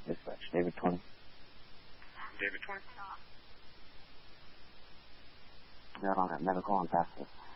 Dispatch, David 20. David 20. Yeah, I don't have medical on past this.